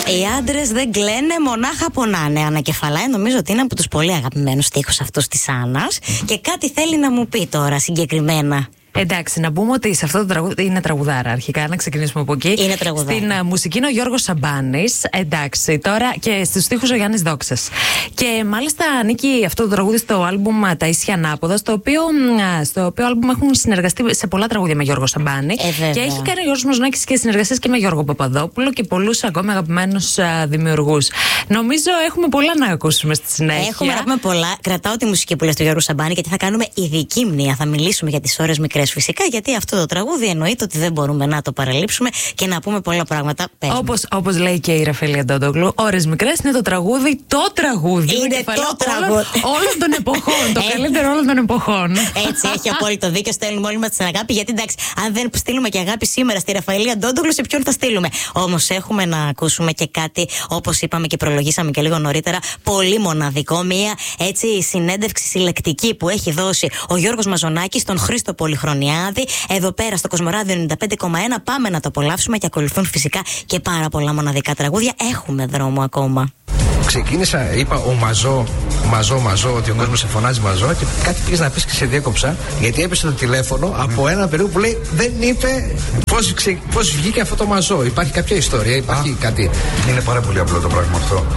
Οι άντρες δεν κλαίνε, μονάχα πονάνε. Ανακεφαλάει, νομίζω ότι είναι από τους πολύ αγαπημένους στίχους αυτούς της Άννας. Και κάτι θέλει να μου πει τώρα συγκεκριμένα. Εντάξει, να πούμε ότι σε αυτό το τραγούδι είναι τραγουδάρα αρχικά, να ξεκινήσουμε από εκεί. Είναι τραγουδάρα. Στην μουσική είναι ο Γιώργος Σαμπάνης. Εντάξει, τώρα και στους στίχους ο Γιάννης Δόξας. Και μάλιστα ανήκει αυτό το τραγούδι στο άλμπουμ Τα Ίσια Ανάποδα, στο οποίο άλμπουμ έχουν συνεργαστεί σε πολλά τραγούδια με Γιώργο Σαμπάνη. Και έχει κάνει ο Γιώργος Μαζονάκης και συνεργασίες και με Γιώργο Παπαδόπουλο και πολλούς ακόμη αγαπημένους δημιουργούς. Νομίζω έχουμε πολλά να ακούσουμε στη συνέχεια. Έχουμε να πούμε πολλά. Κρατάω τη μουσική που λέει του Γιώργου Σαμπάνη, γιατί θα κάνουμε ειδική μνήμα. Θα μιλήσουμε για τις ώρες μικρές φυσικά, γιατί αυτό το τραγούδι εννοείται ότι δεν μπορούμε να το παραλείψουμε και να πούμε πολλά πράγματα. Όπως λέει και η Ραφαήλ Αντώνογλου, ώρες μικρές είναι το τραγούδι. Το τραγούδι είναι το τραγούδι όλων των εποχών. Το καλύτερο όλων των εποχών. Έτσι, έχει απόλυτο δίκιο. Στέλνουμε όλοι μας την αγάπη, γιατί εντάξει, αν δεν στείλουμε και αγάπη σήμερα στη Ραφαήλ Αντώνογλου, σε ποιον θα στείλουμε? Όμως έχουμε να ακούσουμε και κάτι, όπως είπαμε και προλογίσαμε και λίγο νωρίτερα, πολύ μοναδικό. Μία έτσι συνέντευξη συλλεκτική που έχει δώσει ο Γιώργος Μαζονάκης στον Χρήστο Πολυχρονιάδη, εδώ πέρα στο Κοσμοράδιο 95,1. Πάμε να το απολαύσουμε και ακολουθούν φυσικά και πάρα πολλά μοναδικά τραγούδια. Έχουμε δρόμο ακόμα. Ξεκίνησα, είπα ο Μαζό, ότι ο κόσμος σε φωνάζει Μαζό, και κάτι πήγες να πεις και σε διέκοψα, γιατί έπεσε το τηλέφωνο από ένα περίπου που λέει δεν είπε πώς βγήκε αυτό το Μαζό. Υπάρχει κάποια ιστορία, υπάρχει κάτι? Είναι πάρα πολύ απλό το πράγμα αυτό.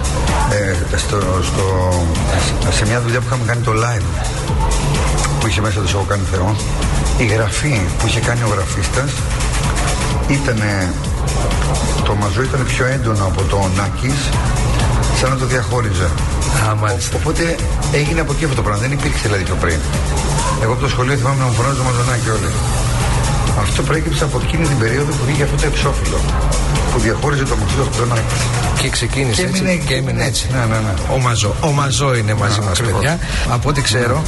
Σε μια δουλειά που είχαμε κάνει το live, που είχε μέσα το «Σ' έχω κάνει Θεό», η γραφή που είχε κάνει ο γραφίστας το Μαζό ήταν πιο έντονο από το Νάκης, σαν να το διαχώριζε. Οπότε έγινε από εκεί αυτό το πράγμα. Δεν υπήρξε δηλαδή πιο πριν. Εγώ από το σχολείο θυμάμαι να μου φωνάζω το Μαζονάκι όλοι. Αυτό προέκυψε από εκείνη την περίοδο που βγήκε αυτό το εξώφυλλο που διαχώριζε το Μαζό από τον Νάκη. Και ξεκίνησε και έμεινε έτσι. Ναι. Ο Μαζό είναι μαζί μας, παιδιά. Από ό,τι ξέρω,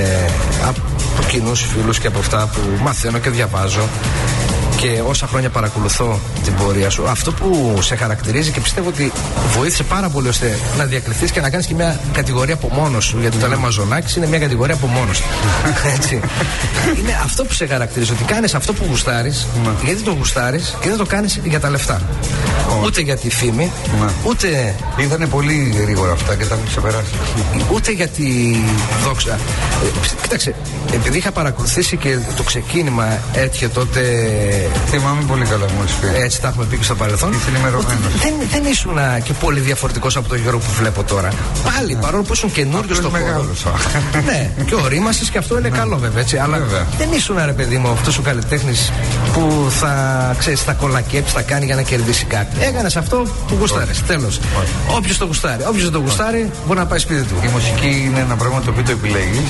από κοινούς φίλους και από αυτά που μαθαίνω και διαβάζω και όσα χρόνια παρακολουθώ την πορεία σου, αυτό που σε χαρακτηρίζει και πιστεύω ότι βοήθησε πάρα πολύ ώστε να διακριθείς και να κάνεις και μια κατηγορία από μόνος σου, γιατί το λέμε Μαζονάκης είναι μια κατηγορία από μόνος του. Έτσι. Είναι αυτό που σε χαρακτηρίζει, ότι κάνεις αυτό που γουστάρεις, γιατί το γουστάρεις και δεν το κάνεις για τα λεφτά. Ούτε για τη φήμη, ούτε. Ήτανε πολύ γρήγορα αυτά και τα έχουν ξεπεράσει. Ούτε για τη δόξα. Κοίταξε, επειδή είχα παρακολουθήσει και το ξεκίνημα έτυχε τότε. Θυμάμαι πολύ καλά μου πει. Έτσι τα έχουμε πει και στο παρελθόν. Δεν ήσουν και πολύ διαφορετικός από τον Γιώργο που βλέπω τώρα. Πάλι, παρόλο που ήσουν καινούργιος στο χώρο. Ναι, και ορίμασες και αυτό είναι καλό βέβαια, έτσι. Αλλά δεν ήσουν, ρε παιδί μου, αυτός ο καλλιτέχνης που θα κολακέψει, θα κάνει για να κερδίσει κάτι. Έκανες αυτό που γουστάρεις. Τέλος. Όποιος το γουστάρει. Όποιος δεν το γουστάρει μπορεί να πάει σπίτι του. Η μουσική είναι ένα πράγμα το οποίο το επιλέγεις.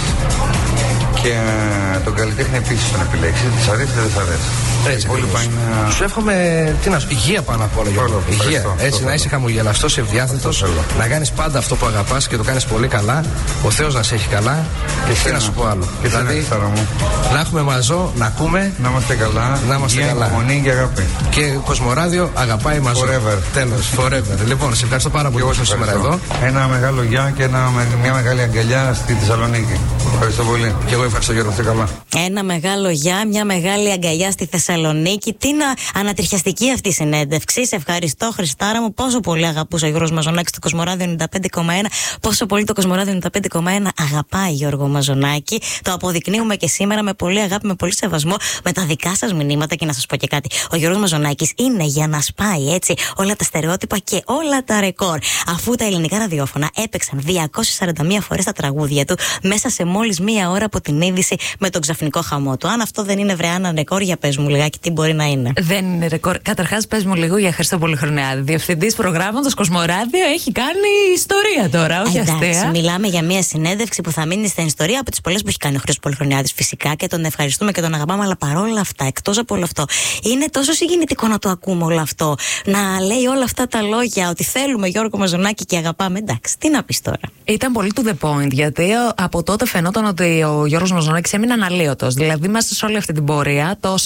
Και τον καλλιτέχνη επίσης τον επιλέξει. Της αρέσει, δεν της αρέσει. Έτσι, σου εύχομαι υγεία πάνω απ' όλα. Υγεία. Έτσι, να είσαι χαμογελαστός, ευδιάθετος, να κάνεις πάντα αυτό που αγαπάς και το κάνεις πολύ καλά. Ο Θεός να σε έχει καλά. Και τι να σου πω άλλο. Και δηλαδή, να έχουμε Μαζό, να ακούμε. Να είμαστε καλά. Να είμαστε καλά. Υπομονή και αγάπη. Και Κοσμοράδιο αγαπάει Μαζό. Forever. Τέλος. Forever. Λοιπόν, σε ευχαριστώ πάρα πολύ που ήσουν σήμερα εδώ. Ένα μεγάλο γεια και μια μεγάλη αγκαλιά στη Θεσσαλονίκη. Ευχαριστώ πολύ. Και εγώ ευχαριστώ, Γιώργο. Καλά. Ένα μεγάλο γεια, μια μεγάλη αγκαλιά στη Θεσσαλονίκη. Τι ανατριχιαστική αυτή η συνέντευξη. Σε ευχαριστώ, Χριστάρα μου. Πόσο πολύ αγαπούσα ο Γιώργος Μαζονάκης το Κοσμοράδιο 95,1. Πόσο πολύ το Κοσμοράδιο 95,1 αγαπάει Γιώργο Μαζονάκη. Το αποδεικνύουμε και σήμερα με πολύ αγάπη, με πολύ σεβασμό, με τα δικά σας μηνύματα. Και να σας πω και κάτι. Ο Γιώργος Μαζονάκης είναι για να σπάει έτσι όλα τα στερεότυπα και όλα τα ρεκόρ. Αφού τα ελληνικά ραδιόφωνα έπαιξαν 241 φορές τα τραγούδια του μέσα σε μόλις μία ώρα από την είδηση με τον ξαφνικό χαμό του. Αν αυτό δεν είναι βρεάνα ρεκόρ, για πες μου λιγάκι τι μπορεί να είναι. Δεν είναι ρεκόρ. Καταρχάς, πες μου λίγο για Χρήστο Πολυχρονιάδη. Διευθυντής προγράμματος Κοσμοράδιο, έχει κάνει ιστορία τώρα, όχι αστεία. Μιλάμε για μια συνέντευξη που θα μείνει στην ιστορία από τις πολλές που έχει κάνει ο Χρήστος Πολυχρονιάδης. Φυσικά και τον ευχαριστούμε και τον αγαπάμε, αλλά παρόλα αυτά, εκτός από όλο αυτό, είναι τόσο συγκινητικό να το ακούμε όλο αυτό. Να λέει όλα αυτά τα λόγια, ότι θέλουμε Γιώργο Μαζονάκη και αγαπάμε. Εντάξει, τι να πεις τώρα. Ήταν πολύ to the point, γιατί από τότε φαινόταν ότι ο Γιώργος Μαζονάκης έμεινε αναλύωτος. Δηλαδή, μέσα σε όλη αυτή την πορεία, τόσα χρόνια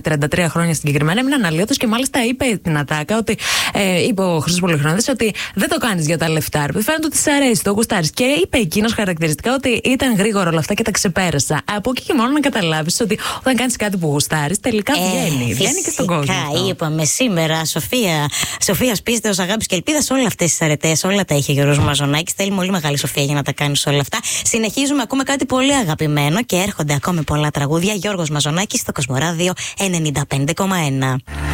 33 χρόνια συγκεκριμένα, έμεινε αναλύωτος και μάλιστα είπε την ατάκα ότι είπε ο Χρήστος Πολυχρονίδης ότι δεν το κάνεις για τα λεφτά. Φαίνεται ότι σ' αρέσει, το γουστάρεις. Και είπε εκείνος χαρακτηριστικά ότι ήταν γρήγορο όλα αυτά και τα ξεπέρασα. Από εκεί και μόνο να καταλάβεις ότι όταν κάνεις κάτι που γουστάρεις, τελικά βγαίνει. Βγαίνει και στον κόσμο. Είπαμε σήμερα, Σοφία πίστεως, αγάπης και ελπίδας, όλες αυτές τις αρετές, όλα τα είχε ο Γιώργος Μαζονάκης. Θέλει πολύ μεγάλη σοφία για να τα κάνεις όλα αυτά. Συνεχίζουμε, ακούμε κάτι πολύ αγαπημένο και έρχονται ακόμη πολλά τραγούδια. Γιώργος Μαζονάκης στο Κοσμοράδιο 95,1.